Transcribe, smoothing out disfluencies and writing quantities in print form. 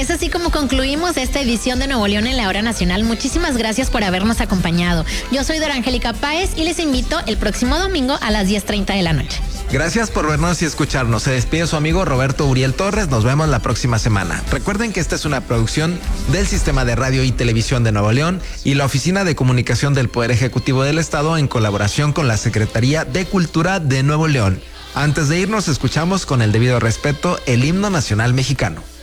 es así como concluimos esta edición de Nuevo León en la Hora Nacional. Muchísimas gracias por habernos acompañado. Yo soy Dora Angélica Páez y les invito el próximo domingo a las 10:30 de la noche. Gracias por vernos y escucharnos. Se despide su amigo Roberto Uriel Torres. Nos vemos la próxima semana. Recuerden que esta es una producción del Sistema de Radio y Televisión de Nuevo León y la Oficina de Comunicación del Poder Ejecutivo del Estado en colaboración con la Secretaría de Cultura de Nuevo León. Antes de irnos, escuchamos con el debido respeto el himno nacional mexicano.